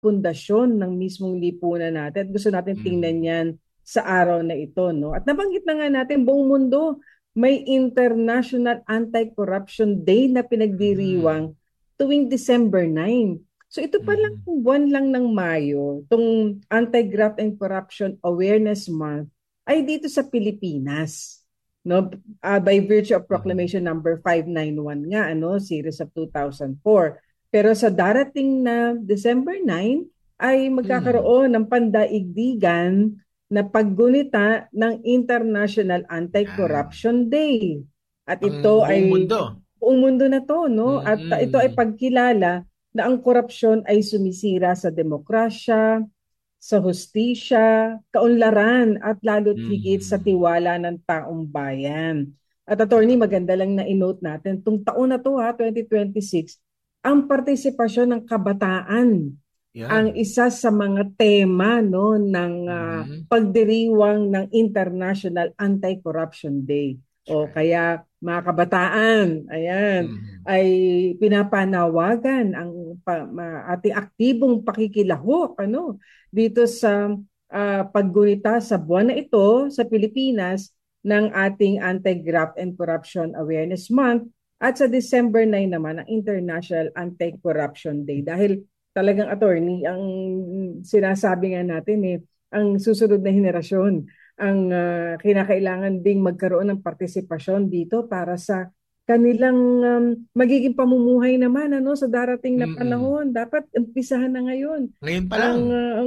pundasyon ng mismong lipunan natin. At gusto natin tingnan Mm. yan sa araw na ito, no? At nabanggit na nga natin, buong mundo may International Anti-Corruption Day na Mm. pinagdiriwang tuwing December 9. So ito pa lang, Mm. buwan lang ng Mayo, itong Anti-Graft and Corruption Awareness Month ay dito sa Pilipinas. No, by virtue of Mm. Proclamation number 591 nga, ano, series of 2004. Pero sa darating na December 9 ay Mm. magkakaroon ng pandaigdigan na paggunita ng International Yan. Anti-Corruption Day. At Pang ito buong ay mundo. buong mundo na to, no? At ito ay Mm. pagkilala na ang korupsyon ay sumisira sa demokrasya, sa hustisya, kaunlaran at lalo't higit sa Mm. tiwala ng taong bayan. At attorney, Totoo. maganda lang na inote natin, itong taon na to ha, 2026, ang partisipasyon ng kabataan ang Yan. isa sa mga tema no ng Mm. pagdiriwang ng International Anti-Corruption Day. That's O right. kaya mga kabataan, ayan, Mm. ay pinapanawagan ang ating aktibong pakikilahok ano dito sa paggunita sa buwan na ito sa Pilipinas ng ating Anti-Graft and Corruption Awareness Month at sa December 9 naman ang International Anti-Corruption Day dahil talagang attorney, ang sinasabi nga natin ang susunod na henerasyon ang kinakailangan ding magkaroon ng partisipasyon dito para sa kanilang magiging pamumuhay naman ano sa darating na Mm. panahon. Dapat umpisahan na ngayon Ngayon pa lang.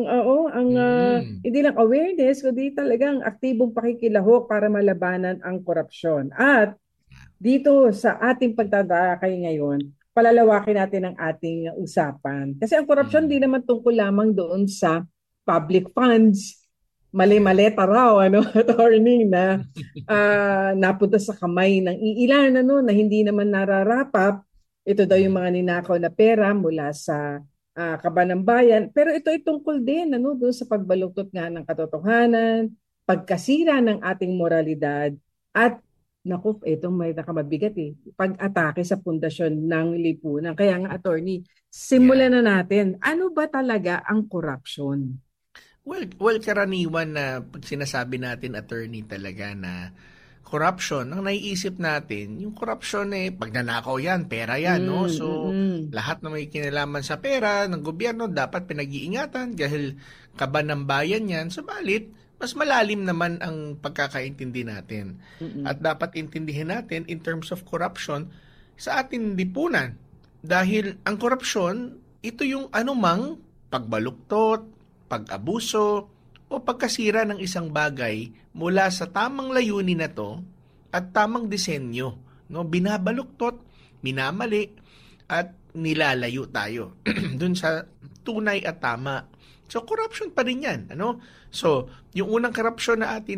Mm. hindi lang awareness kundi talagang aktibong pakikilahok para malabanan ang korupsyon. At dito sa ating pagtatalakay ngayon, palalawakin natin ang ating usapan. Kasi ang korupsyon di Mm. naman tungkol lamang doon sa public funds, Yan. mali-maleta raw, ano, attorney na napunta sa kamay ng iilan, ano, na hindi naman nararapat. Ito daw yung Mm. mga ninakaw na pera mula sa kaban ng bayan. Pero ito ay tungkol din, ano, doon sa pagbaluktot nga ng katotohanan, pagkasira ng ating moralidad, at naku, itong may nakamabigat pag-atake sa pundasyon ng lipunan. Kaya nga, attorney, simulan Yan. na natin. Ano ba talaga ang corruption? Well, karaniwan na pag sinasabi natin attorney talaga na corruption, ang naiisip natin, yung corruption pagnanakaw yan, pera yan, no? Mm, So, mm, lahat na may kinalaman sa pera ng gobyerno dapat pinag-iingatan dahil kaban ng bayan yan. Subalit, mas malalim naman ang pagkakaintindi natin. mm, At dapat intindihin natin in terms of corruption sa ating lipunan. Dahil ang korupsyon, ito yung anumang pagbaluktot, pag-abuso, o pagkasira ng isang bagay mula sa tamang layunin na to at tamang disenyo. No? Binabaluktot, minamali, at nilalayo tayo dun sa tunay at tama. So, corruption pa rin yan. Ano? So, yung unang corruption na atin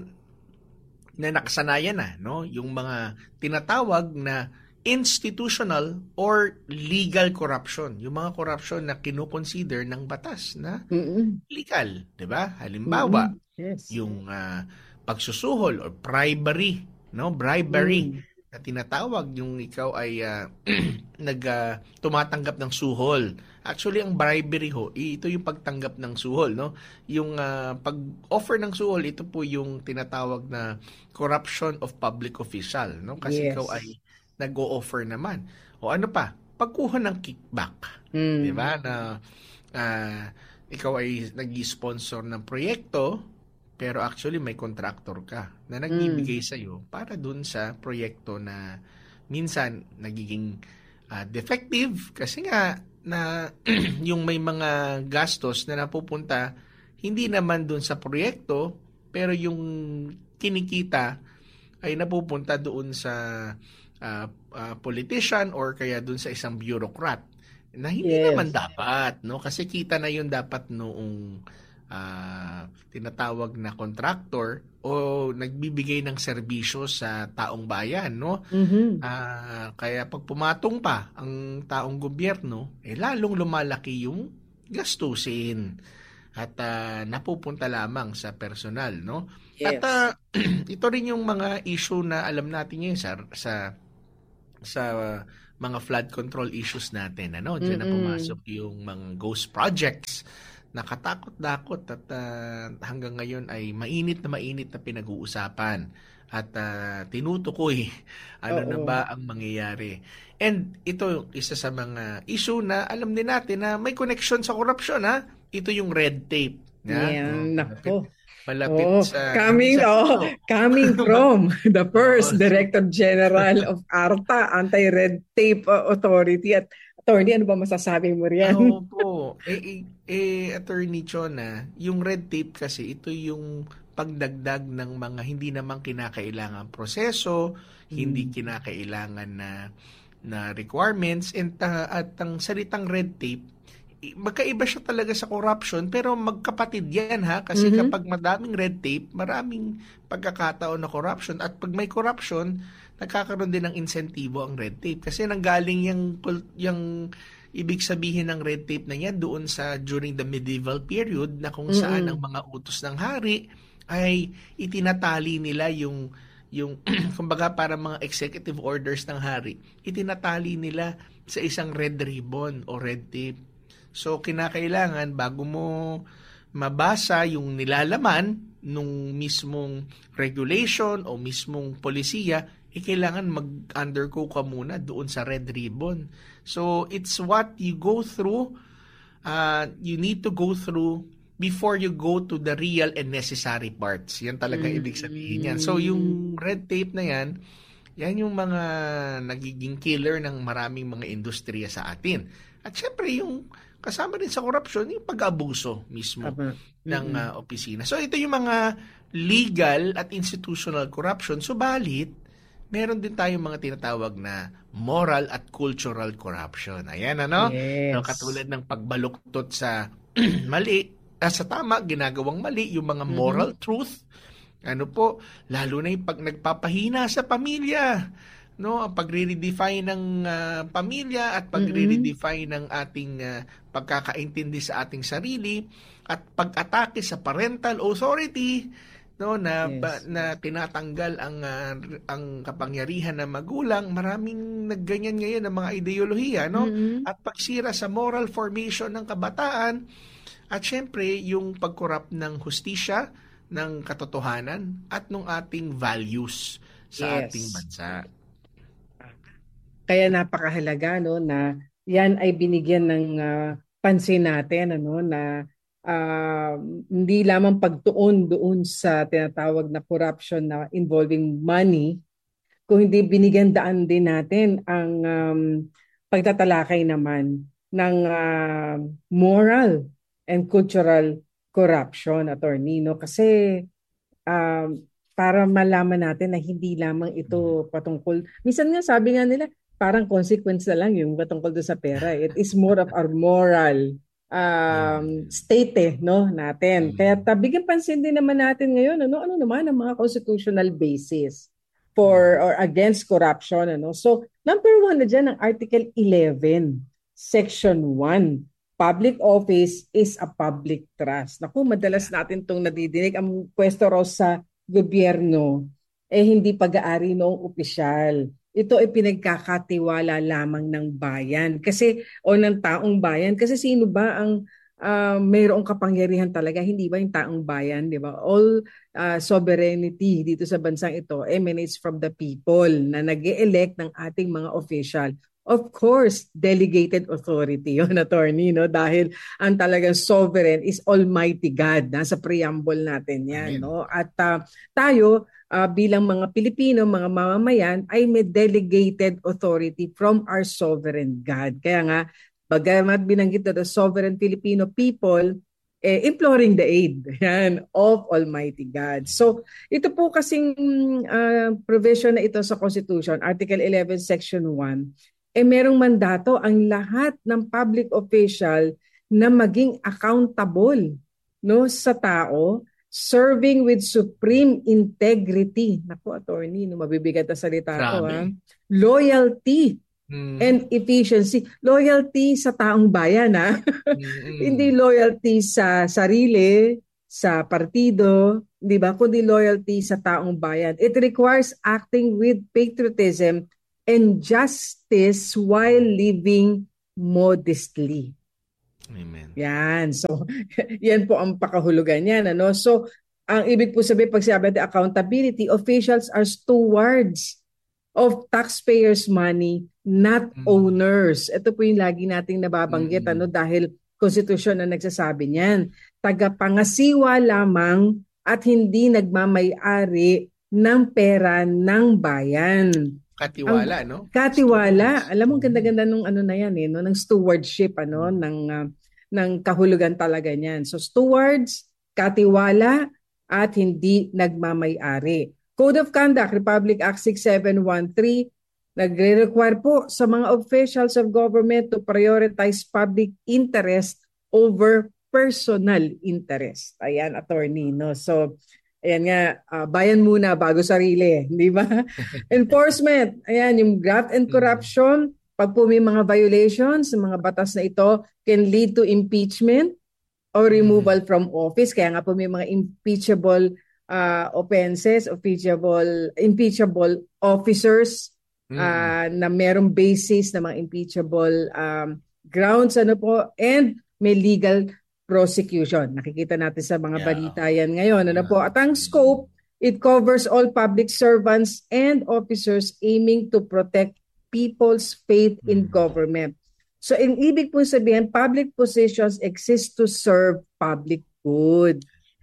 na nakasanayan na, no? Yung mga tinatawag na institutional or legal corruption. Yung mga corruption na kinukonsider ng batas na mm, legal, 'di ba? Halimbawa, mm, yes. yung pagsusuhol or bribery, no? Bribery Mm, na tinatawag yung ikaw ay tumatanggap ng suhol. Actually, ang bribery ho, ito yung pagtanggap ng suhol, no? Yung pag-offer ng suhol, ito po yung tinatawag na corruption of public official, no? Kasi ikaw yes. ay nag-o-offer naman. O ano pa? Pagkuha ng kickback, 'di Mm, ba? Na ikaw ay nag-sponsor ng proyekto, pero actually may contractor ka na mm, nagbibigay sa iyo para dun sa proyekto na minsan nagiging defective kasi nga na yung may mga gastos na napupunta hindi naman dun sa proyekto pero yung kinikita ay napupunta doon sa politician or kaya doon sa isang bureaucrat na hindi naman yes. dapat, no? Kasi kita na yun dapat noong tinatawag na contractor o nagbibigay ng serbisyo sa taong bayan, no? Mhm. Kaya pag pumatong pa ang taong gobyerno, lalong lumalaki yung gastusin at napupunta lamang sa personal, no? At Yes. ito rin yung mga issue na alam natin ngayon sa mga flood control issues natin. Diyan na Mm-mm. pumasok yung mga ghost projects. Nakatakot-dakot at hanggang ngayon ay mainit na pinag-uusapan at tinutukoy ano na Oo. ba ang mangyayari. And ito yung isa sa mga issue na alam din natin na may connection sa korupsyon, ha. Ito yung red tape. Yeah, no, Yan, malapit nako. malapit Oh, sa hindi sa puso. coming from the Oo. first Director General of ARTA, Anti-Red Tape Authority. At attorney, ano ba masasabi mo riyan? Opo. Attorney Chona, yung red tape kasi ito yung pagdagdag ng mga hindi naman kinakailangan proseso, hindi Mm. kinakailangan na requirements, at ang salitang red tape, magkaiba siya talaga sa corruption, pero magkapatid yan, ha, kasi Mhm. kapag madaming red tape, maraming pagkakataon na corruption, at pag may corruption, nagkakaroon din ng insentibo ang red tape kasi nanggaling yung ibig sabihin ng red tape na yan doon sa during the medieval period na kung saan ang Mm-mm. mga utos ng hari ay itinatali nila yung kumbaga para mga executive orders ng hari, itinatali nila sa isang red ribbon o red tape. So kinakailangan bago mo mabasa yung nilalaman nung mismong regulation o mismong polisiya, kailangan mag-undergo ka muna doon sa red ribbon. So it's what you go through, you need to go through before you go to the real and necessary parts. Yan talaga ibig sabihin yan. So Mm. yung red tape na yan yung mga nagiging killer ng maraming mga industriya sa atin. At syempre yung kasama rin sa korupsyon, yung pag-abuso mismo Tama. ng Mm-mm. opisina. So ito yung mga legal at institutional corruption. Subalit, meron din tayong mga tinatawag na moral at cultural corruption. Ayan, ano? So, Yes. katulad ng pagbaluktot sa mali, sa tama, ginagawang mali, yung mga Mhm. moral truth, ano po, lalo na yung pag nagpapahina sa pamilya, no, ang pagre-redefine ng pamilya at Mm-mm. pagre-redefine ng ating pagkakaintindi sa ating sarili at pag-atake sa parental authority, no, Yes. na tinatanggal ang kapangyarihan ng magulang. Maraming nagganyan ngayon ng mga ideolohiya, no, Mm-mm. at pagsira sa moral formation ng kabataan at syempre yung pagkorap ng hustisya, ng katotohanan at ng ating values sa ating Yes. bansa. Kaya napakahalaga, no, na yan ay binigyan ng pansin natin, ano, na ah, hindi lamang pagtuon doon sa tinatawag na corruption na involving money, kung hindi binigyan daan din natin ang pagtatalakay naman ng moral and cultural corruption, attorney, no? Kasi um, para malaman natin na hindi lamang Mm. ito patungkol. Minsan nga sabi nga nila, parang consequence na lang yung patungkol doon sa pera. It is more of our moral Yun. state, no, natin. Kaya Mm. bigyan pansin din naman natin ngayon, ano naman ang mga constitutional basis for Mm. or against corruption, ano. So, number one na dyan ang Article 11, Section 1. Public office is a public trust. Naku, Yeah. madalas natin itong nadidinig. Ang pwesto raw sa gobyerno, hindi pag-aari noong opisyal. Ito ay pinagkakatiwala lamang ng bayan. Kasi, o ng taong bayan. Kasi sino ba ang mayroong kapangyarihan talaga? Hindi ba yung taong bayan, di ba? All sovereignty dito sa bansang ito emanates from the people na nag-elect ng ating mga official. Of course, delegated authority yun, attorney, no? Dahil ang talagang sovereign is Almighty God. Nasa preamble natin yan, Amen. no? At tayo, bilang mga Pilipino, mga mamamayan, ay may delegated authority from our sovereign God. Kaya nga, bagamat binanggit na the sovereign Filipino people, imploring the aid yan, of Almighty God. So, ito po kasing provision na ito sa Constitution, Article 11, Section 1, merong mandato ang lahat ng public official na maging accountable, no, sa tao, serving with supreme integrity. Naku, attorney, no, mabibigat na salita to, ha. Grabe. Loyalty Mm. and efficiency. Loyalty sa taong bayan, ha. Hindi Mm. loyalty sa sarili, sa partido, di ba? Kundi loyalty sa taong bayan. It requires acting with patriotism and justice while living modestly. Amen. Yan. So, yan po ang pakahulugan niyan. Ano? So, ang ibig po sabihin, pag sinabi natin accountability, officials are stewards of taxpayers' money, not owners. Ito po yung lagi nating nababanggit, ano, dahil konstitusyon na nagsasabi niyan. Tagapangasiwa lamang at hindi nagmamay-ari ng pera ng bayan. Katiwala, no? Katiwala. Alam mo, ganda-ganda nung ano na yan, no? Ng stewardship, ano, ng kahulugan talaga niyan. So, stewards, katiwala, at hindi nagmamay-ari. Code of Conduct, Republic Act 6713, nagre-require po sa mga officials of government to prioritize public interest over personal interest. Ayan, attorney, no? So, ayan nga, bayan muna bago sarili, di ba? Enforcement, ayan, yung graft and corruption, pag po may mga violations, mga batas na ito can lead to impeachment or removal from office. Kaya nga po may mga impeachable offenses, impeachable officers na merong basis na mga impeachable grounds, ano po, and may legal prosecution. Nakikita natin sa mga balita yan ngayon. Ano po? At ang scope, it covers all public servants and officers aiming to protect people's faith in government. So, ang ibig po sabihin, public positions exist to serve public good.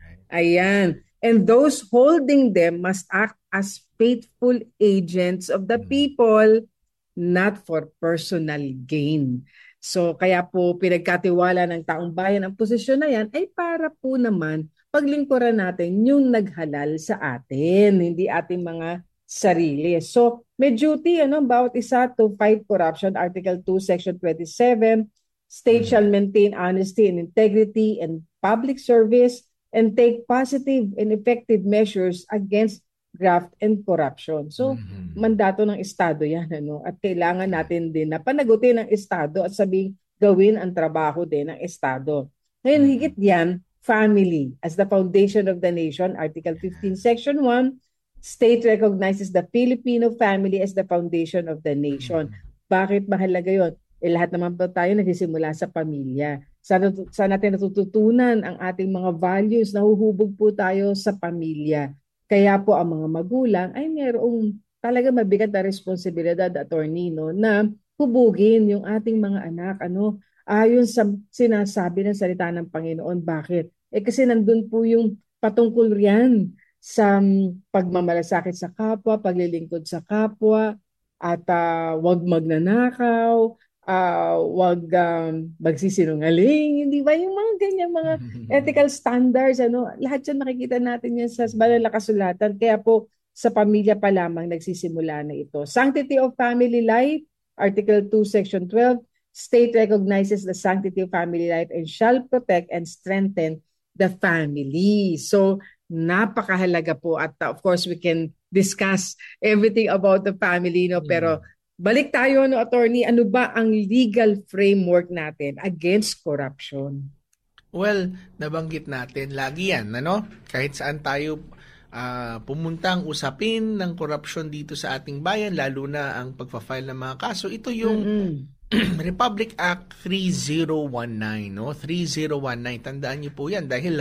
Ayan. And those holding them must act as faithful agents of the people, not for personal gain. So, kaya po pinagkatiwala ng taong bayan ang posisyon na yan ay para po naman paglingkuran natin yung naghalal sa atin, hindi ating mga sarili. So, may duty, bawat isa to fight corruption. Article 2, Section 27, state shall maintain honesty and integrity and public service and take positive and effective measures against graft and corruption. So, mandato ng Estado yan. At kailangan natin din na panagutin ng Estado at sabing gawin ang trabaho din ng Estado. Ngayon, higit yan, family as the foundation of the nation. Article 15, Section 1, state recognizes the Filipino family as the foundation of the nation. Bakit mahalaga yun? Lahat naman po tayo nagsisimula sa pamilya. Saan natin natututunan ang ating mga values? Nahuhubog po tayo sa pamilya. Kaya po ang mga magulang ay mayroong talaga mabigat na responsibilidad, attorney, na hubugin yung ating mga anak. Ayon sa sinasabi ng salita ng Panginoon. Bakit? Kasi nandun po yung patungkol riyan sa pagmamalasakit sa kapwa, paglilingkod sa kapwa, at wag magnanakaw, wag magsisinungaling, hindi ba? Yung mga ganyan, mga ethical standards, lahat yan makikita natin yan sa banal na kasulatan. Kaya po, sa pamilya pa lamang nagsisimula na ito. Sanctity of family life, Article 2, Section 12, state recognizes the sanctity of family life and shall protect and strengthen the family. So, napakahalaga po at of course we can discuss everything about the family, pero balik tayo, attorney, ano ba ang legal framework natin against corruption? Well, nabanggit natin lagi yan, kahit saan tayo pumuntang usapin ng korupsyon dito sa ating bayan, lalo na ang pagpa-file ng mga kaso. Ito yung Republic Act 3019, 3019. Tandaan niyo po yan dahil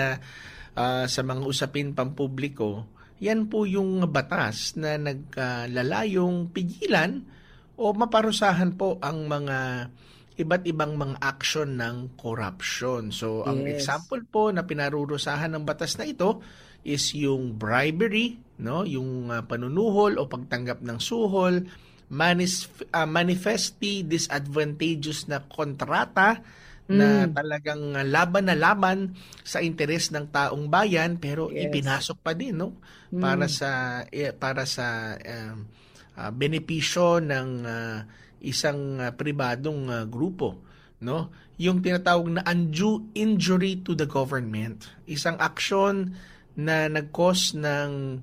sa mga usapin pampubliko, yan po yung batas na naglalayong pigilan o maparusahan po ang mga iba't ibang mga action ng corruption. So, ang example po na pinarurusahan ng batas na ito is yung bribery, yung panunuhol o pagtanggap ng suhol, manifestly disadvantageous na kontrata na talagang laban na laban sa interes ng taong bayan pero ipinasok pa din para sa benepisyo ng isang pribadong grupo, yung tinatawag na undue injury to the government, isang aksyon na nag-cause ng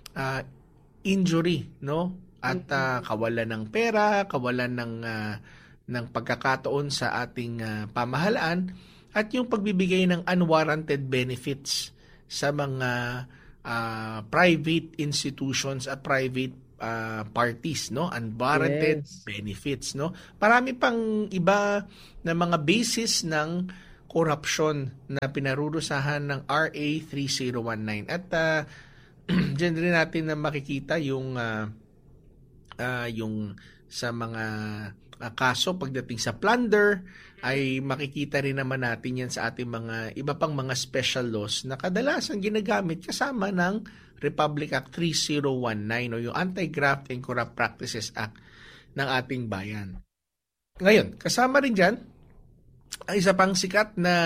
injury, at kawalan ng pera, kawalan ng pagkakataon sa ating pamahalaan at yung pagbibigay ng unwarranted benefits sa mga private institutions at private parties, no? Unwarranted Yes. benefits, no? Marami pang iba na mga basis ng corruption na pinarurusahan ng RA 3019. At dyan rin natin na makikita yung sa mga kaso pagdating sa plunder, ay makikita rin naman natin yan sa ating mga iba pang mga special laws na kadalasan ginagamit kasama ng Republic Act 3019 o yung Anti-Graft and Corrupt Practices Act ng ating bayan. Ngayon, kasama rin dyan ang isa pang sikat na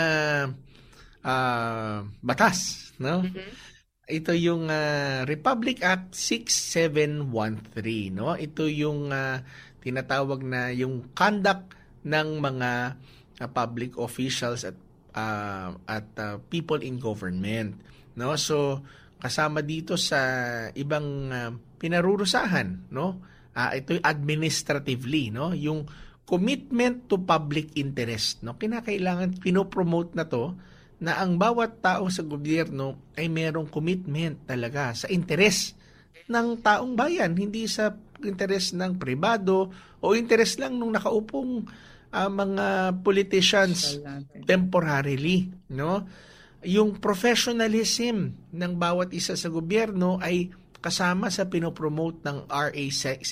batas, no? Ito yung Republic Act 6713, no? Ito yung tinatawag na yung conduct ng mga public officials at people in government, no? So kasama dito sa ibang pinarurusahan, no? Ito yung administratively, no? Yung commitment to public interest, no? Kinakailangan pinopromote na to na ang bawat tao sa gobyerno ay merong commitment talaga sa interes ng taong bayan, hindi sa interes ng pribado o interes lang nung nakaupong mga politicians temporarily, no? Yung professionalism ng bawat isa sa gobyerno ay kasama sa pinopromote ng RA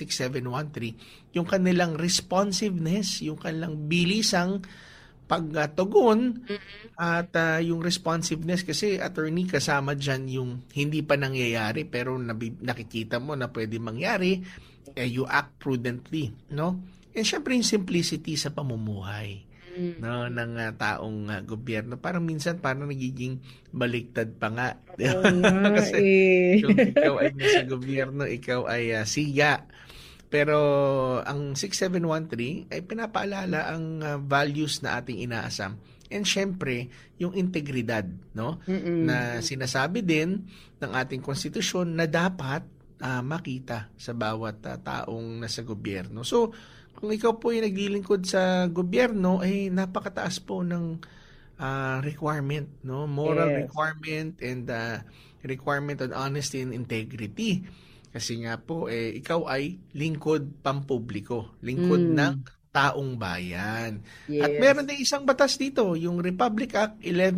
6713, yung kanilang responsiveness, yung kanilang bilisang pagtugon at yung responsiveness kasi attorney kasama dyan yung hindi pa nangyayari pero nakikita mo na pwede mangyari, you act prudently, no? And syempre yung simplicity sa pamumuhay, no, ng taong gobyerno. Parang minsan parang nagiging baliktad pa nga. Kasi yung ikaw ay nasa gobyerno, ikaw ay siga. Pero ang 6713 ay pinapaalala ang values na ating inaasam. And syempre, yung integridad, no? Na sinasabi din ng ating konstitusyon na dapat makita sa bawat taong nasa gobyerno. So, kung ikaw po ay naglilingkod sa gobyerno, ay napakataas po ng requirement, no? Moral requirement and requirement on honesty and integrity. Kasi nga po, ikaw ay lingkod pampubliko, lingkod ng taong bayan. Yes. At meron din isang batas dito, yung Republic Act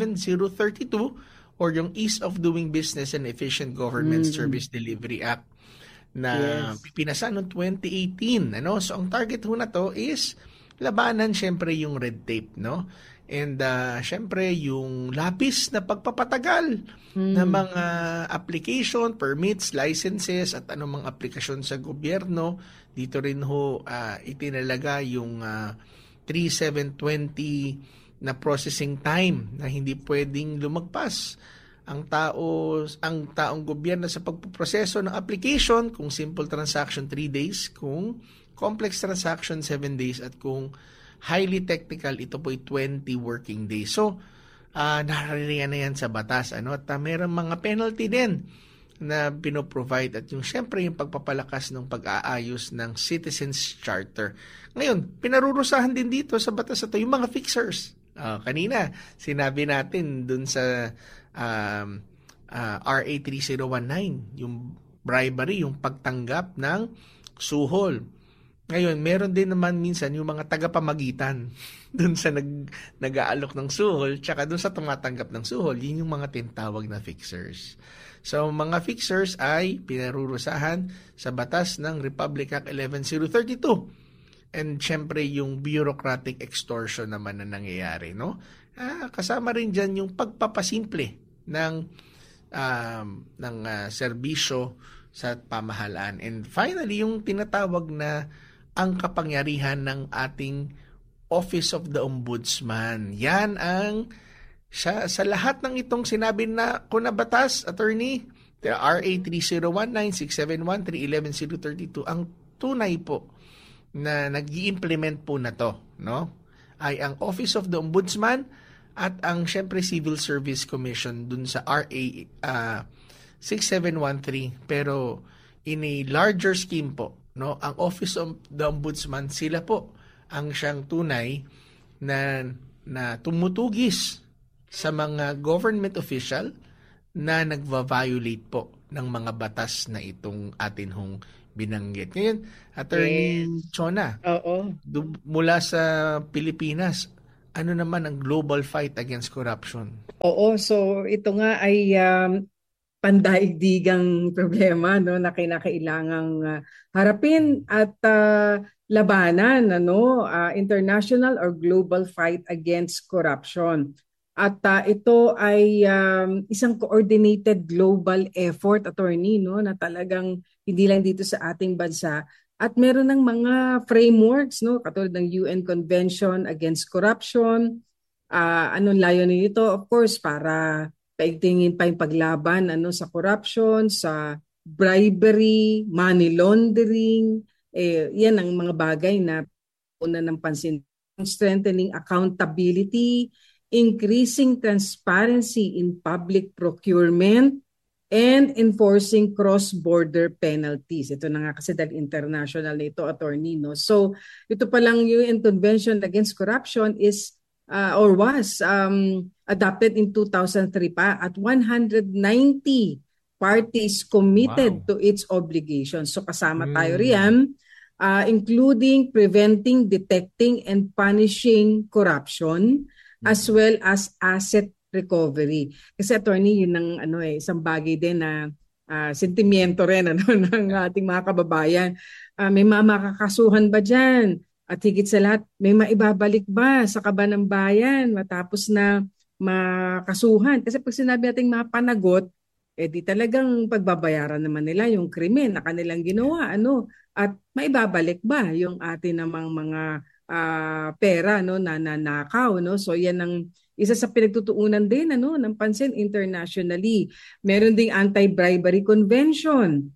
11032 or yung Ease of Doing Business and Efficient Government Service Delivery Act na pinasa noong 2018. Ano? So, ang target ho na to is labanan syempre yung red tape, no? And syempre yung lapis na pagpapatagal ng mga application, permits, licenses at anumang aplikasyon sa gobyerno. Dito rin ho itinalaga yung 3720 na processing time na hindi pwedeng lumagpas ang taong gobyerno sa pagpoproseso ng application kung simple transaction 3 days, kung complex transaction 7 days at kung highly technical, ito po ay 20 working days. So, naririyan na yan sa batas. Ano? At mayroong mga penalty din na pinoprovide at yung syempre yung pagpapalakas ng pag-aayos ng Citizens Charter. Ngayon, pinarurusahan din dito sa batas ito yung mga fixers. Kanina, sinabi natin dun sa RA 3019, yung bribery, yung pagtanggap ng suhol. Ngayon, meron din naman minsan yung mga tagapamagitan dun sa nag-aalok ng suhol tsaka dun sa tumatanggap ng suhol, yun yung mga tinatawag na fixers. So, mga fixers ay pinarurusahan sa batas ng Republic Act 11032. And syempre, yung bureaucratic extortion naman na nangyayari, no? Kasama rin dyan yung pagpapasimple ng serbisyo sa pamahalaan. And finally, yung tinatawag na ang kapangyarihan ng ating Office of the Ombudsman. Yan ang sa lahat ng itong sinabi na ko na batas, attorney, the RA 3019, 6713, 11032, ang tunay po na nag-i-implement po na to, no? Ay ang Office of the Ombudsman at ang syempre Civil Service Commission dun sa RA 6713, pero in a larger scheme po, no, ang Office of the Ombudsman, sila po ang siyang tunay na tumutugis sa mga government official na nagva-violate po ng mga batas na itong atin hong binanggit. Ngayon, Attorney Yes. Chona, Oo. mula sa Pilipinas, ano naman ang global fight against corruption? Oo, so ito nga ay pandaigdigang problema no na kinakailangang harapin at labanan international or global fight against corruption. At ito ay isang coordinated global effort, attorney, no, na talagang hindi lang dito sa ating bansa at meron ng mga frameworks, no, katulad ng UN Convention Against Corruption. Anong layunin nito? Of course, para paigtingin pa yung paglaban sa corruption, sa bribery, money laundering. Yan ang mga bagay na una ng pansin. Strengthening accountability, increasing transparency in public procurement, and enforcing cross-border penalties. Ito na nga kasi dahil international na ito, attorney. No? So, ito palang UN Convention Against Corruption is or was adopted in 2003 pa at 190 parties committed to its obligations. So kasama tayo riyan, including preventing, detecting, and punishing corruption as well as asset recovery. Kasi attorney, yun ang isang bagay din na sentimiento rin ng ating mga kababayan. May makakasuhan ba dyan? At higit sa lahat, may maibabalik ba sa kaban ng bayan matapos na makasuhan? Kasi pag sinabi nating mapanagot, di talagang pagbabayaran naman nila yung krimen na kanilang ginawa. At maibabalik ba yung atin namang mga pera na nanakaw? So yan ang isa sa pinagtutuunan din ng pansin internationally. Meron ding anti-bribery convention.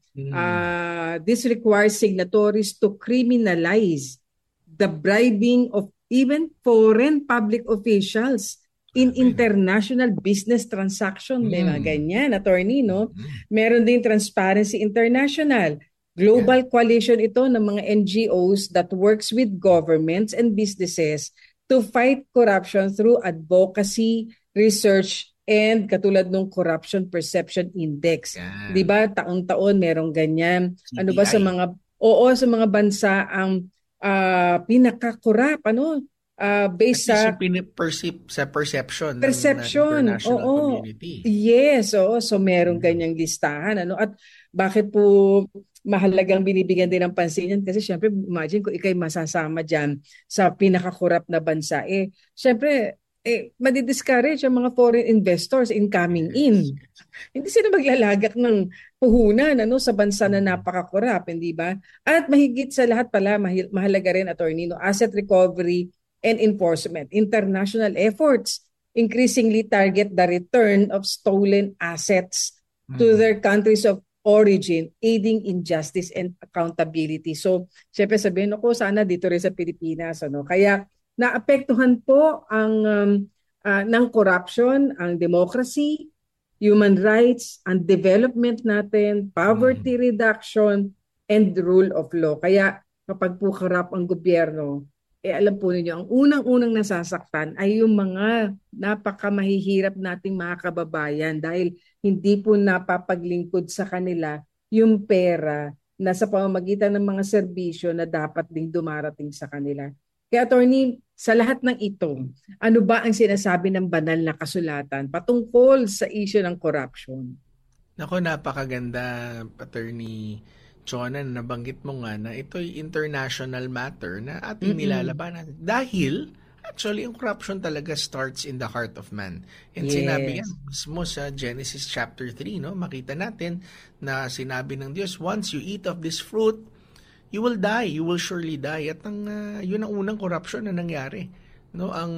This requires signatories to criminalize the bribing of even foreign public officials in international business transaction. Mga ganyan, attorney, no? Meron din Transparency International. Global coalition ito ng mga NGOs that works with governments and businesses to fight corruption through advocacy, research, and katulad ng Corruption Perception Index. Di ba? Taon-taon merong ganyan. CPI. Ano ba sa mga bansa ang pinaka-corrupt, based sa perception ng international community. Yes, so merong ganyang listahan, At bakit po mahalagang binibigyan din ng pansin yan? Kasi syempre, imagine kung ikay masasama dyan sa pinaka-corrupt na bansa, syempre, madi-discourage ang mga foreign investors in coming in. Hindi sila maglalagak ng puhunan sa bansa na napaka-corrupt, hindi ba? At mahigit sa lahat pala, mahalaga rin, attorney, asset recovery and enforcement. International efforts increasingly target the return of stolen assets to their countries of origin, aiding in justice and accountability. So, syempre sabihin ko, sana dito rin sa Pilipinas. Kaya, naapektuhan po ang ng corruption, ang democracy, human rights, ang development natin, poverty reduction, and rule of law. Kaya kapag po corrupt ang gobyerno, alam po ninyo, ang unang-unang nasasaktan ay yung mga napakamahihirap nating mga kababayan dahil hindi po napapaglingkod sa kanila yung pera na sa pamamagitan ng mga serbisyo na dapat ding dumarating sa kanila. Kaya attorney, sa lahat ng ito, ano ba ang sinasabi ng banal na kasulatan patungkol sa issue ng corruption? Nako, napakaganda, Attorney Chona, nabanggit mo nga na ito'y international matter na ating nilalabanan. Dahil, actually, ang corruption talaga starts in the heart of man. And sinabi yan mismo sa Genesis chapter 3, makita natin na sinabi ng Diyos, once you eat of this fruit, you will die, you will surely die. At yun ang unang corruption na nangyari. Ang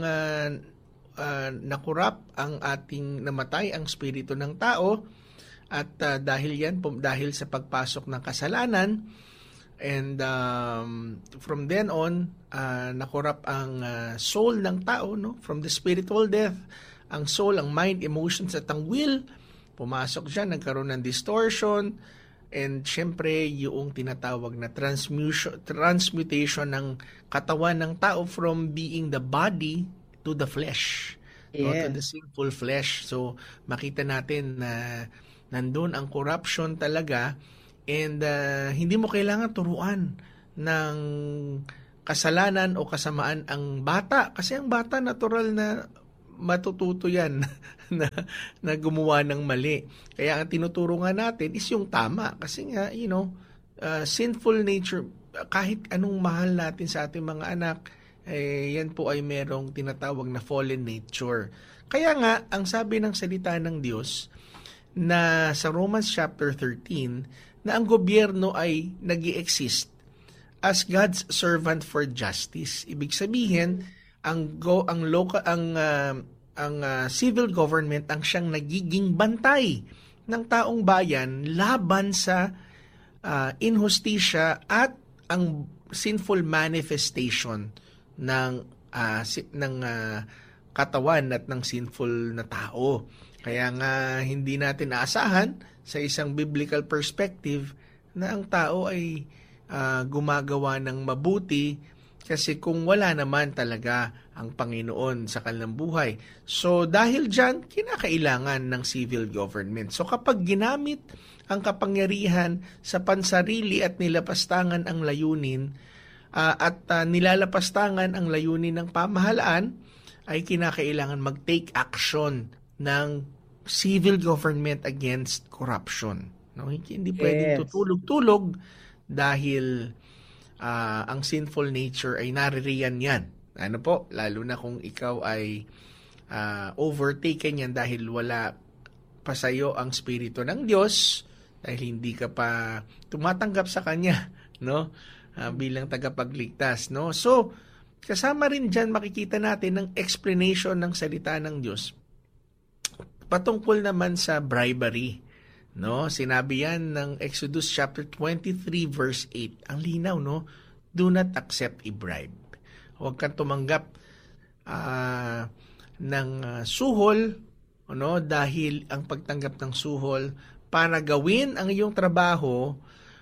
nakorap ang ating namatay ang spirito ng tao. At dahil sa pagpasok ng kasalanan, and from then on, nakorap ang soul ng tao, from the spiritual death, ang soul, ang mind, emotions, at ang will, pumasok siya, nagkaroon ng distortion, and syempre, yung tinatawag na transmutation ng katawan ng tao from being the body to the flesh, to the sinful flesh. So, makita natin na nandun ang corruption talaga, And hindi mo kailangan turuan ng kasalanan o kasamaan ang bata. Kasi ang bata, natural na matututo yan na gumawa ng mali. Kaya ang tinuturo nga natin is yung tama. Kasi nga, sinful nature, kahit anong mahal natin sa ating mga anak, yan po ay merong tinatawag na fallen nature. Kaya nga, ang sabi ng salita ng Diyos na sa Romans chapter 13, na ang gobyerno ay nag-i-exist as God's servant for justice. Ibig sabihin, ang civil government ang siyang nagiging bantay ng taong bayan laban sa inhustisya at ang sinful manifestation ng katawan at ng sinful na tao. Kaya nga hindi natin aasahan sa isang biblical perspective na ang tao ay gumagawa ng mabuti kasi kung wala naman talaga ang Panginoon sa kanilang buhay. So dahil dyan, kinakailangan ng civil government. So kapag ginamit ang kapangyarihan sa pansarili at nilapastangan ang layunin at nilalapastangan ang layunin ng pamahalaan, ay kinakailangan mag-take action ng civil government against corruption. No? Hindi pwedeng tutulog-tulog dahil ang sinful nature ay naririyan yan. Ano po? Lalo na kung ikaw ay overtaken yan dahil wala pa sa'yo ang Espiritu ng Diyos, dahil hindi ka pa tumatanggap sa Kanya, no? Bilang tagapagligtas. No? So, kasama rin dyan makikita natin ang explanation ng salita ng Diyos patungkol naman sa bribery. No, sinabi yan ng Exodus chapter 23 verse 8. Ang linaw, no? Do not accept a bribe. Huwag kang tumanggap ng suhol, no? Dahil ang pagtanggap ng suhol para gawin ang iyong trabaho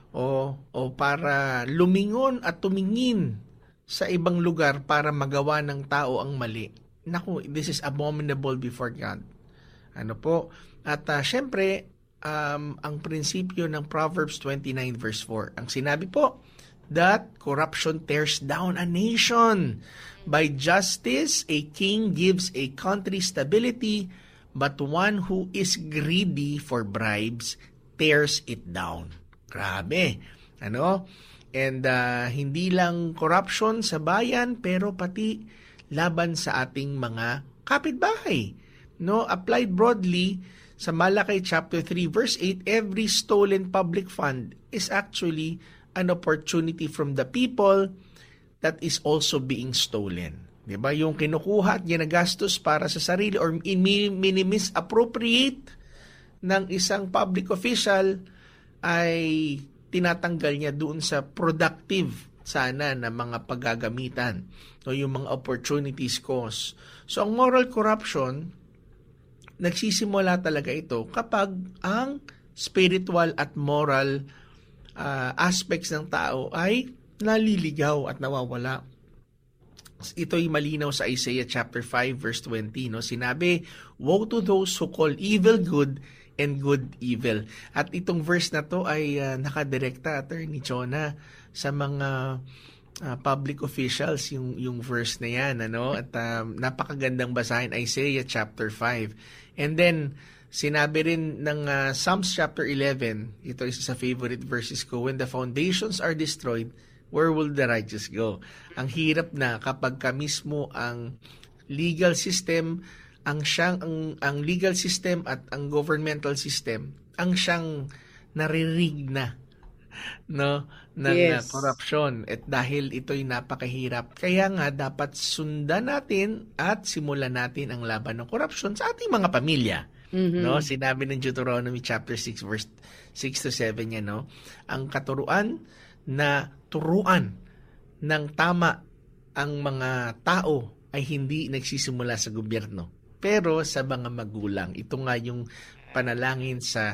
o para lumingon at tumingin sa ibang lugar para magawa ng tao ang mali. Naku, this is abominable before God. Ano po? At syempre, ang prinsipyo ng Proverbs 29 verse 4. Ang sinabi po, that corruption tears down a nation. By justice, a king gives a country stability, but one who is greedy for bribes tears it down. Grabe. Ano? And hindi lang corruption sa bayan, pero pati laban sa ating mga kapitbahay. No, applied broadly sa Malakay chapter 3 verse 8, every stolen public fund is actually an opportunity from the people that is also being stolen. 'Di ba? Yung kinukuha at ginagastos para sa sarili or misappropriate ng isang public official ay tinatanggal niya doon sa productive sana na mga paggagamitan o yung mga opportunities cost. So ang moral corruption, nagsisimula talaga ito kapag ang spiritual at moral aspects ng tao ay naliligaw at nawawala. Ito'y malinaw sa Isaiah chapter 5 verse 20. No? Sinabi, woe to those who call evil good and good evil. At itong verse na to ay nakadirekta, Attorney Jonah, sa mga public officials, yung verse na yan. Ano? At napakagandang basahin, Isaiah chapter 5. And then, sinabi rin ng Psalms chapter 11, ito isa sa favorite verses ko, when the foundations are destroyed, where will the righteous go? Ang hirap na kapag ka mismo ang legal system, ang legal system at ang governmental system, ang siyang naririg na, no, ng corruption. At dahil ito'y napakahirap, kaya nga dapat sundan natin at simulan natin ang laban ng corruption sa ating mga pamilya. Mm-hmm. No, sinabi ng Deuteronomy chapter 6 verse 6 to 7 yan, no. Ang katuruan na turuan ng tama ang mga tao ay hindi nagsisimula sa gobyerno, pero sa mga magulang. Ito nga yung panalangin sa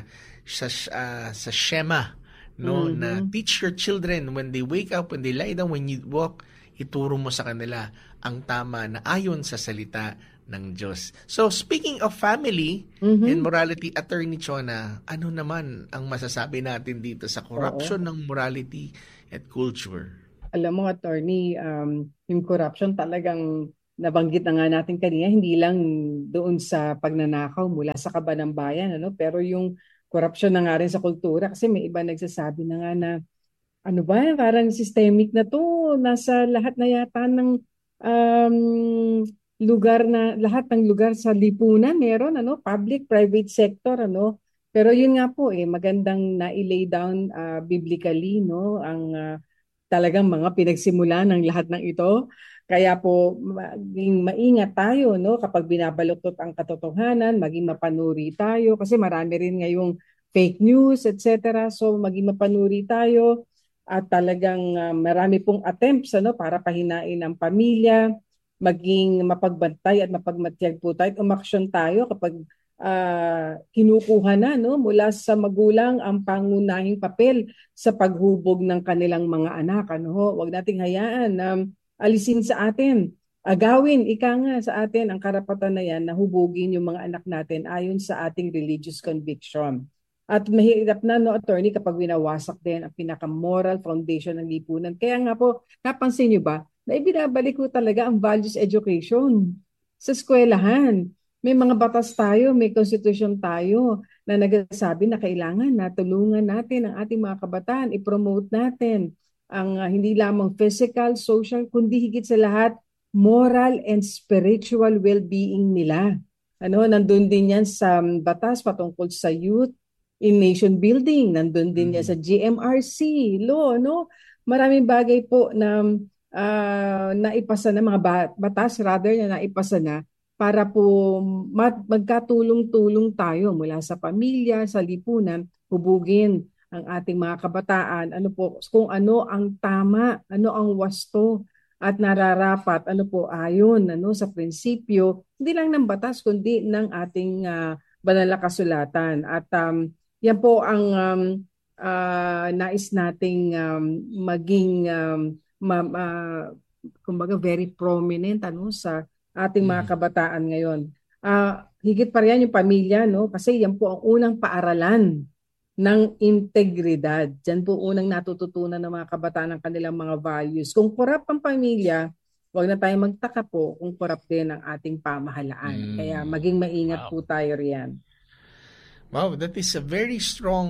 Shema, no, na teach your children when they wake up, when they lie down, when you walk, ituro mo sa kanila ang tama na ayon sa salita ng Diyos. So, speaking of family and Mhm. morality, Attorney Chona, ano naman ang masasabi natin dito sa Oo. corruption ng morality at culture? Alam mo, attorney, yung corruption talagang nabanggit na nga natin kanina, hindi lang doon sa pagnanakaw mula sa kaba ng bayan, ano? Pero yung corruption na nga rin sa kultura kasi may iba nagsasabi na nga na ano ba, parang systemic na to, nasa lahat na yata ng um, lahat ng lugar sa lipunan meron, ano, public, private sector, ano. Pero yun nga po, magandang na-lay down biblically, no, ang talagang mga pinagsimula ng lahat ng ito. Kaya po maging maingat tayo, no, kapag binabaluktot ang katotohanan, maging mapanuri tayo kasi marami rin ngayong fake news, etc. So maging mapanuri tayo at talagang marami pong attempts, ano, para pahinain ang pamilya, maging mapagbantay at mapagmatyag po tayo at umaksyon tayo kapag kinukuha na, no, mula sa magulang ang pangunahing papel sa paghubog ng kanilang mga anak. Ano, wag nating hayaan na alisin sa atin, agawin, ika nga sa atin ang karapatan na yan na hubugin yung mga anak natin ayon sa ating religious conviction. At mahirap na, no, attorney, kapag winawasak din ang pinaka-moral foundation ng lipunan. Kaya nga po, napansin nyo ba, na ibinabalik ko talaga ang values education sa eskwelahan. May mga batas tayo, may constitution tayo na nagsasabi na kailangan na tulungan natin ang ating mga kabataan, i-promote natin ang hindi lamang physical, social, kundi higit sa lahat, moral and spiritual well-being nila. Ano, nandun din yan sa batas patungkol sa youth in nation building, nandun din yan sa Mm. GMRC law, no? Maraming bagay po na naipasa na mga batas rather na naipasa na para po magkatulong-tulong tayo mula sa pamilya, sa lipunan, hubugin ang ating mga kabataan, ano po, kung ano ang tama, ano ang wasto at nararapat, ano po, ayon, ano, sa prinsipyo, hindi lang ng batas, kundi ng ating banal na kasulatan. At yan po ang nais nating maging kumbaga very prominent, ano, sa ating mga Mm. kabataan ngayon. Higit pa riyan yung pamilya, no? Kasi yan po ang unang paaralan ng integridad. Diyan po unang natututunan ng mga kabataan ng kanilang mga values. Kung corrupt ang pamilya, huwag na tayong magtaka po kung corrupt din ang ating pamahalaan. Kaya Mm. maging maingat Wow. po tayo riyan. Wow, that is a very strong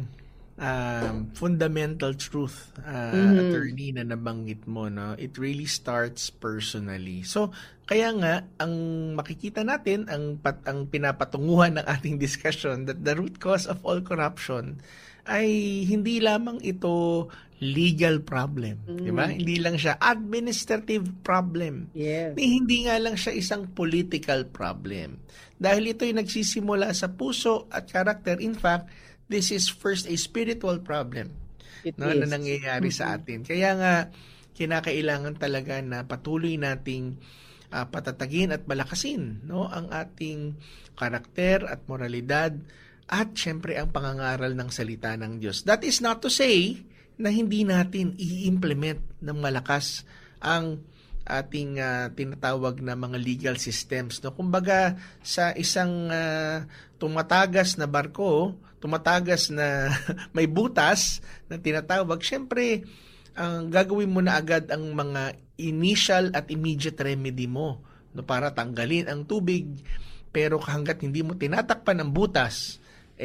fundamental truth, Mhm. attorney, na nabanggit mo, no? It really starts personally. So, kaya nga, ang makikita natin, ang pinapatunguhan ng ating discussion, that the root cause of all corruption ay hindi lamang ito legal problem, di ba? Mm. Hindi lang siya administrative problem. Yes. Hindi nga lang siya isang political problem. Dahil ito'y nagsisimula sa puso at karakter. In fact, this is first a spiritual problem, It no, na is. nangyayari sa Mhm. atin. Kaya nga, kinakailangan talaga na patuloy nating patatagin at balakasin, no, ang ating karakter at moralidad at syempre ang pangangaral ng salita ng Diyos. That is not to say na hindi natin i-implement ng malakas ang ating tinatawag na mga legal systems, no. Kumbaga sa isang tumatagas na barko, tumatagas na may butas na tinatawag, syempre ang gagawin mo na agad ang mga initial at immediate remedy mo, no, para tanggalin ang tubig. Pero hanggat hindi mo tinatakpan ang butas,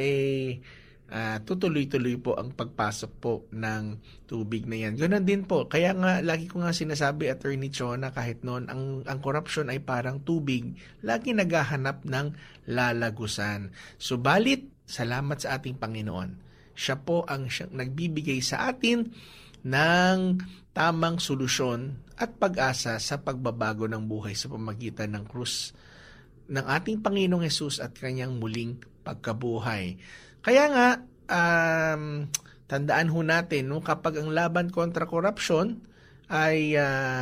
tutuloy-tuloy po ang pagpasok po ng tubig na yan. Ganoon din po. Kaya nga, lagi ko nga sinasabi, Attorney Chona, kahit noon, ang corruption ay parang tubig, lagi naghahanap ng lalagusan. Subalit, salamat sa ating Panginoon. Siya po ang nagbibigay sa atin ng tamang solusyon at pag-asa sa pagbabago ng buhay sa pamagitan ng krus ng ating Panginoong Hesus at kanyang muling pagkabuhay. Kaya nga, tandaan ho natin, no, kapag ang laban kontra korupsyon ay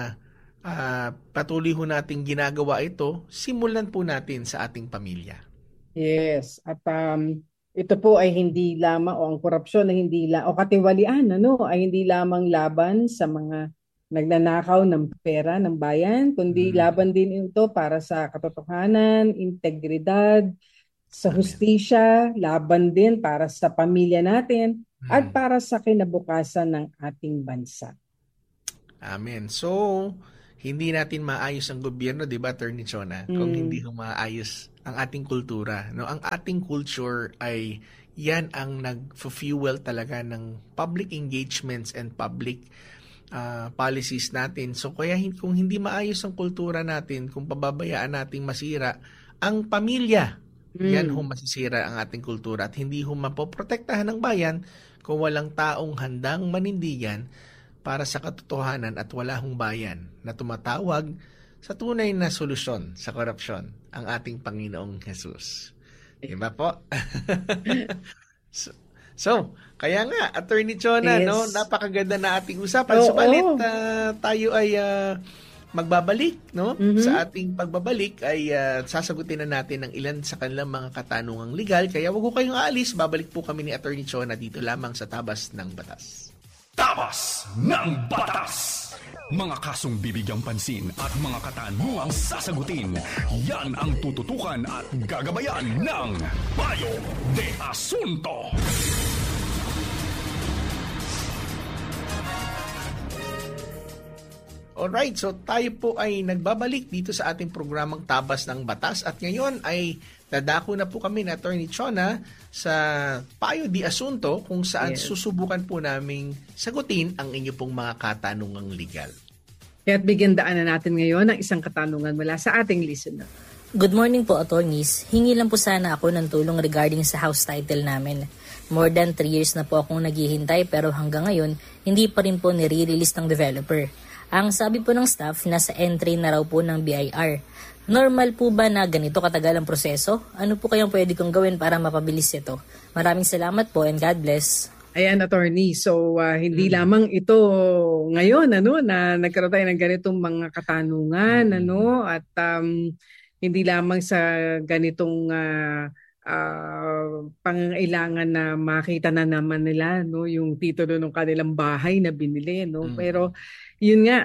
patuloy ho natin ginagawa ito, simulan po natin sa ating pamilya. Yes. At ito po ay hindi lamang o ang korupsyon ay hindi o katiwalian, ano, ay hindi lamang laban sa mga nagnanakaw ng pera ng bayan, kundi Mm. laban din ito para sa katotohanan, integridad, sa Amen. hustisya, laban din para sa pamilya natin at Mm. para sa kinabukasan ng ating bansa. Amen. So, hindi natin maayos ang gobyerno, 'di ba, Attorney Chona, kung hindi Mm. ho maayos ang ating kultura, no? Ang ating culture ay yan ang nag-fuel talaga ng public engagements and public policies natin. So kaya kung hindi maayos ang kultura natin, kung pababayaan nating masira ang pamilya, yan ho Mm. masisira ang ating kultura at hindi ho mapoprotektahan ng bayan kung walang taong handang manindigan para sa katotohanan at wala hong bayan na tumatawag sa tunay na solusyon sa korupsyon, ang ating Panginoong Jesus. Diba po? so, so, kaya nga, Attorney Chona, no, Yes. napakaganda na ating usapan. Subalit, Oo. tayo ay magbabalik, no? Mhm. Sa ating pagbabalik ay sasagutin na natin ang ilan sa kanilang mga katanungang legal. Kaya wag ko kayong aalis, babalik po kami ni Attorney Chona dito lamang sa Tabas ng Batas. Tabas ng Batas. Mga kasong bibigyang pansin at mga katanungang sasagutin. Yan ang tututukan at gagabayan ng Payo de Asunto. Alright, so tayo po ay nagbabalik dito sa ating programang Tabas ng Batas at ngayon ay dadako na po kami na Attorney Chona sa Payo di Asunto kung saan Yes. susubukan po naming sagutin ang inyo pong mga katanungang legal. Kaya't bigyan daanan natin ngayon ang isang katanungan mula sa ating listener. Good morning po, attorneys. Hingi lang po sana ako ng tulong regarding sa house title namin. More than 3 years na po akong naghihintay pero hanggang ngayon, hindi pa rin po nire-release ng developer. Ang sabi po ng staff, nasa entry na raw po ng BIR. Normal po ba na ganito katagal ang proseso? Ano po kayang pwede kong gawin para mapabilis ito? Maraming salamat po and God bless. Ayan, attorney. So, hindi lamang ito ngayon, na nagkaroon tayo ng ganitong mga katanungan, at hindi lamang sa ganitong pangangailangan na makita na naman nila, yung titulo ng kanilang bahay na binili, Pero, yun nga,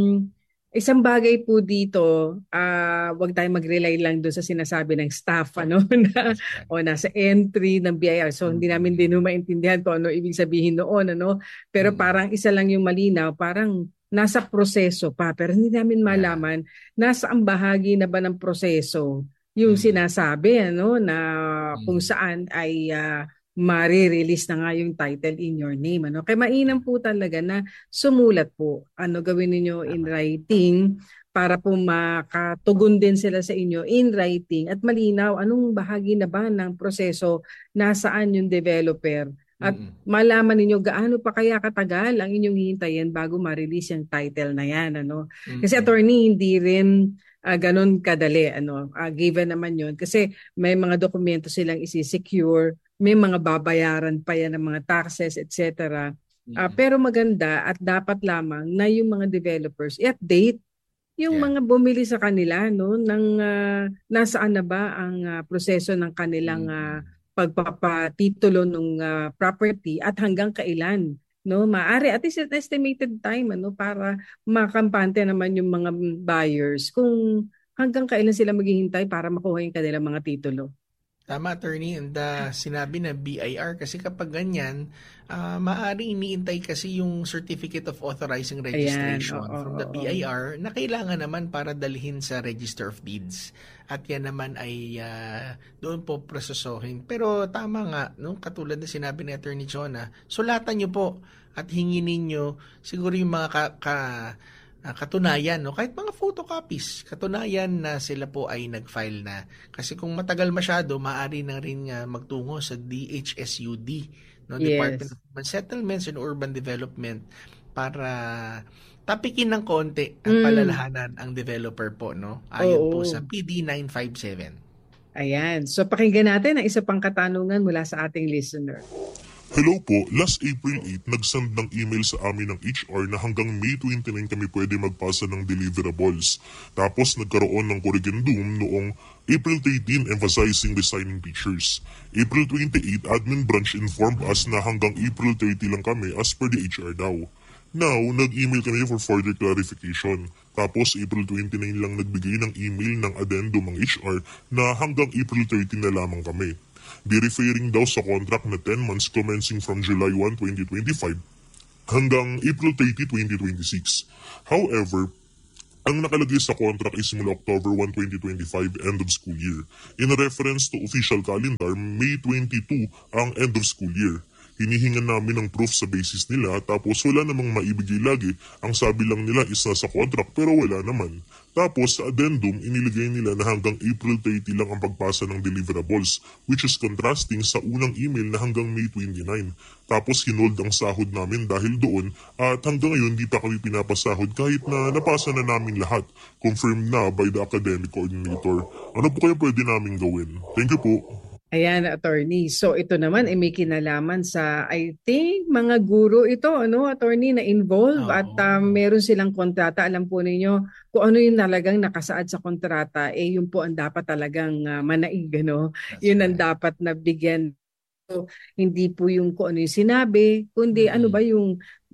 isang bagay po dito, wag tayong mag-rely lang doon sa sinasabi ng staff, na o nasa entry ng BIR. So hindi namin din maintindihan kung ano ibig sabihin noon, Pero parang isa lang yung malinaw, parang nasa proseso pa, pero hindi namin malaman nasa ang bahagi na ba ng proseso yung sinasabi, na kung saan ay mare-release na nga yung title in your name, Kaya mainam po talaga na sumulat po. Gawin niyo in writing para po makatugon din sila sa inyo in writing at malinaw anong bahagi na ba ng proseso, nasaan yung developer, at malaman ninyo gaano pa kaya katagal ang inyong hihintayin bago ma-release yung title na yan, Kasi attorney, hindi rin ganun kadali, given naman yun kasi may mga dokumento silang isi-secure, may mga babayaran pa yan ng mga taxes, etc. Pero maganda at dapat lamang na yung mga developers i-update yung mga bumili sa kanila, ng nasaan na ba ang proseso ng kanilang pagpapatitulo ng property at hanggang kailan, maaari at least estimated time, para makampante naman yung mga buyers kung hanggang kailan sila maghihintay para makuha yung kanilang mga titulo. Tama, attorney. And sinabi na BIR kasi kapag ganyan, maaari iniintay kasi yung Certificate of Authorizing Registration from the BIR na kailangan naman para dalhin sa Register of Deeds. At yan naman ay doon po prosesohin. Pero tama nga, katulad na sinabi ni Attorney Chona, sulatan nyo po at hingin ninyo siguro yung mga katunayan, kahit mga photocopies, katunayan na sila po ay nag-file na. Kasi kung matagal masyado, maaari na rin magtungo sa DHSUD, Department of Human Settlements and Urban Development, para tapikin ng konti ang palalahanan ang developer po, ayon po sa PD 957. Ayan. So pakinggan natin ang isa pang katanungan mula sa ating listener. Hello po, last April 8, nagsend ng email sa amin ng HR na hanggang May 29 kami pwede magpasa ng deliverables. Tapos nagkaroon ng corrigendum noong April 13 emphasizing the signing pictures. April 28, admin branch informed us na hanggang April 30 lang kami as per the HR daw. Now, nag-email kami for further clarification. Tapos, April 29 lang nagbigay ng email ng addendum ang HR na hanggang April 30 na lamang kami. Be referring daw sa contract na 10 months commencing from July 1, 2025 hanggang April 30, 2026. However, ang nakalagay sa contract is mula October 1, 2025, end of school year. In reference to official calendar, May 22 ang end of school year. Hinihingan namin ng proof sa basis nila tapos wala namang maibigay lagi. Ang sabi lang nila is nasa contract pero wala naman. Tapos sa addendum, iniligay nila na hanggang April 30 lang ang pagpasa ng deliverables, which is contrasting sa unang email na hanggang May 29. Tapos hinold ang sahod namin dahil doon at hanggang ngayon di pa kami pinapasahod kahit na napasa na namin lahat. Confirmed na by the academic coordinator. Ano po kaya pwede namin gawin? Thank you po. Ayan, attorney. So ito naman ay may kinalaman sa, I think, mga guro ito, attorney, na involved at meron silang kontrata. Alam po ninyo kung ano yung talagang nakasaad sa kontrata, yun po ang dapat talagang manaig, Yun ang dapat na bigyan. So, hindi po yung kung ano yung sinabi, kundi ano ba yung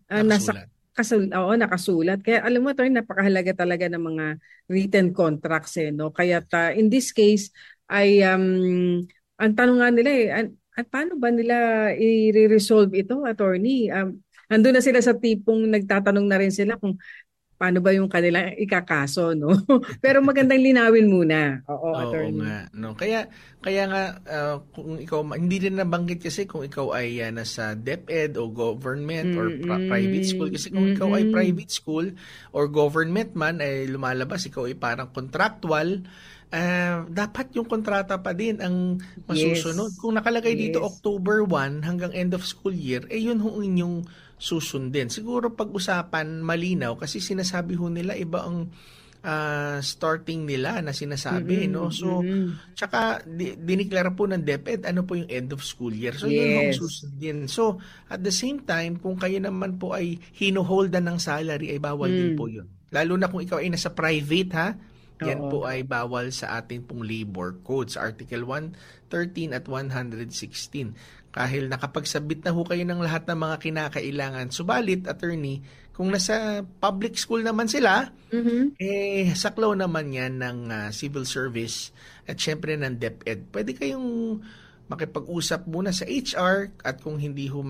nakasulat. Kaya alam mo, attorney, napakahalaga talaga ng mga written contracts, Kaya in this case ay ang tanong nga nila at paano ba nila i-resolve ito, attorney? Andun na sila sa tipong nagtatanong na rin sila kung paano ba yung kanilang ikakaso, Pero magandang linawin muna. Oo, attorney. Nga, no. Kaya nga kung ikaw hindi rin nabanggit kasi kung ikaw ay nasa DepEd o government or private school kasi kung ikaw ay private school or government man ay lumalabas ikaw ay parang contractual. Dapat yung kontrata pa din ang masusunod. Kung nakalagay dito October 1 hanggang end of school year, yun ho inyong susundin. Siguro pag-usapan malinaw kasi sinasabi ho nila iba ang starting nila na sinasabi, So, tsaka diniklara po ng DepEd ano po yung end of school year. So, yun ang susundin. So, at the same time, kung kayo naman po ay hinuholdan ng salary, ay bawal din po yun. Lalo na kung ikaw ay nasa private, ha? Yan po ay bawal sa ating pong labor codes, Article 113 at 116. Kahit nakapagsabit na ho kayo ng lahat ng mga kinakailangan. Subalit, attorney, kung nasa public school naman sila, saklaw naman yan ng civil service at syempre ng DepEd. Pwede kayong makipag-usap muna sa HR at kung hindi ho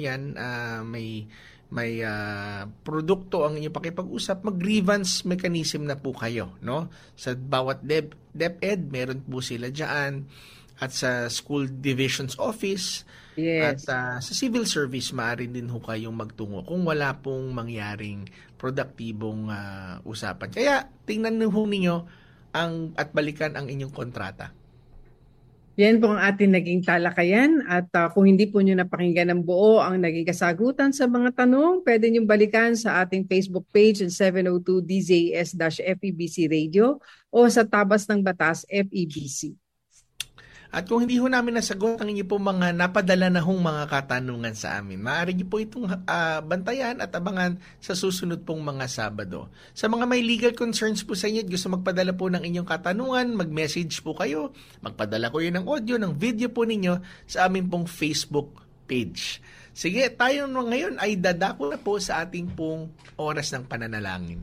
may produkto ang inyong pakipag-usap, mag-grievance mechanism na po kayo, Sa bawat DepEd, meron po sila dyan at sa school divisions office at sa civil service, maaari din ho kayong magtungo kung wala pong mangyaring produktibong usapan. Kaya, tingnan ho ninyo at balikan ang inyong kontrata. Yan po ang ating naging talakayan at kung hindi po nyo napakinggan ng buo ang naging kasagutan sa mga tanong, pwede nyo balikan sa ating Facebook page at 702 DZS-FEBC Radio o sa Tabas ng Batas FEBC. At kung hindi ho namin nasagot ang inyo po mga napadala na hong mga katanungan sa amin, maaari niyo po itong bantayan at abangan sa susunod pong mga Sabado. Sa mga may legal concerns po sa inyo at gusto magpadala po ng inyong katanungan, mag-message po kayo, magpadala ko yun ng audio, ng video po ninyo sa aming pong Facebook page. Sige, tayo ngayon ay dadako na po sa ating pong oras ng pananalangin.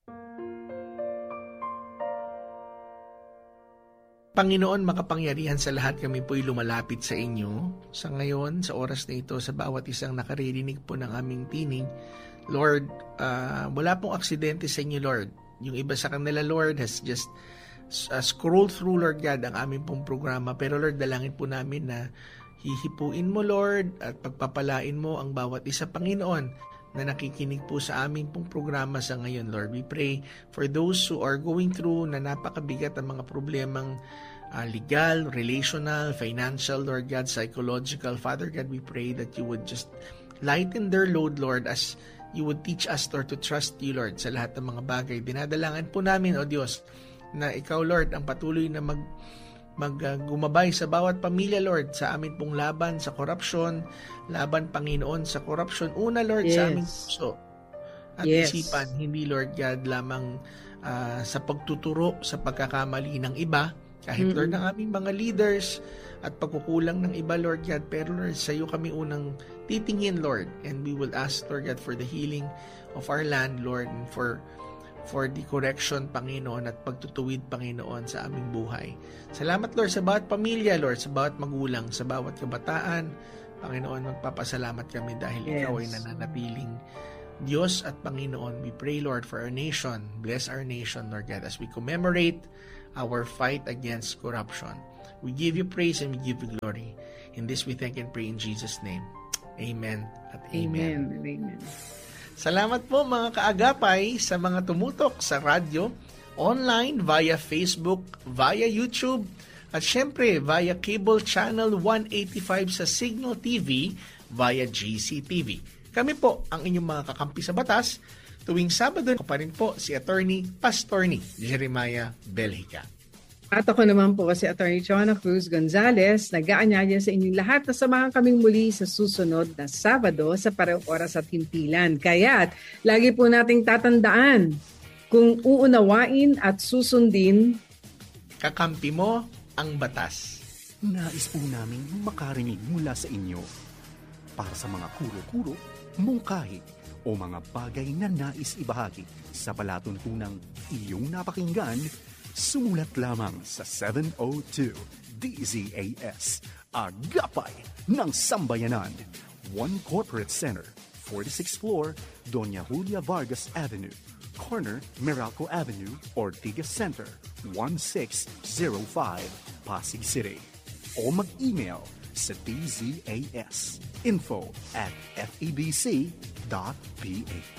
Panginoon, makapangyarihan sa lahat, kami po'y lumalapit sa inyo. Sa ngayon, sa oras na ito, sa bawat isang nakaririnig po ng aming tinig, Lord, wala pong aksidente sa inyo, Lord. Yung iba sa kanila, Lord, has just scrolled through, Lord God, ang aming pong programa. Pero Lord, dalangin po namin na hihipuin mo, Lord, at pagpapalain mo ang bawat isa, Panginoon, na nakikinig po sa aming pong programa sa ngayon, Lord. We pray for those who are going through na napakabigat ang mga problemang legal, relational, financial, Lord God, psychological. Father God, we pray that you would just lighten their load, Lord, as you would teach us, Lord, to trust you, Lord, sa lahat ng mga bagay. Dinadalangan po namin, O Diyos, na Ikaw, Lord, ang patuloy na gumabay sa bawat pamilya, Lord, sa amin pong laban sa korupsyon, laban, Panginoon, sa korupsyon. Una, Lord, sa aming puso at isipan, hindi, Lord God, lamang sa pagtuturo sa pagkakamali ng iba, kahit, Lord, ng aming mga leaders, at pagkukulang ng iba, Lord God. Pero Lord, sa iyo kami unang titingin, Lord. And we will ask, Lord God, for the healing of our land, Lord, and for the correction, Panginoon, at pagtutuwid, Panginoon, sa aming buhay. Salamat, Lord, sa bawat pamilya, Lord, sa bawat magulang, sa bawat kabataan. Panginoon, magpapasalamat kami dahil Ikaw ay nananatiling Diyos at Panginoon. We pray, Lord, for our nation. Bless our nation, Lord God, as we commemorate our fight against corruption. We give you praise and we give you glory. In this we thank and pray in Jesus' name. Amen at amen. Amen. Salamat po mga kaagapay sa mga tumutok sa radyo, online, via Facebook, via YouTube, at syempre via cable channel 185 sa Signal TV via GCTV. Kami po ang inyong mga kakampi sa batas. Tuwing Sabado ko pa rin po si Attorney Pastorny Jeremiah Belhica. At ako naman po si Attorney Chona Cruz Gonzalez, nag-aanyaya sa inyong lahat na samahan kaming muli sa susunod na Sabado sa parehong oras at himpilan. Kaya't lagi po nating tatandaan, kung uunawain at susundin, kakampi mo ang batas. Nais po namin makarinig mula sa inyo para sa mga kuro-kuro, mungkahi o mga bagay na nais ibahagi sa palatuntunang iyong napakinggan. Sumulat lamang sa 702 DZAS, Agapay ng Sambayanan, 1 Corporate Center, 46th floor, Doña Julia Vargas Avenue, corner Meralco Avenue, Ortigas Center, 1605, Pasig City. O mag-email sa dzas info@febc.ph.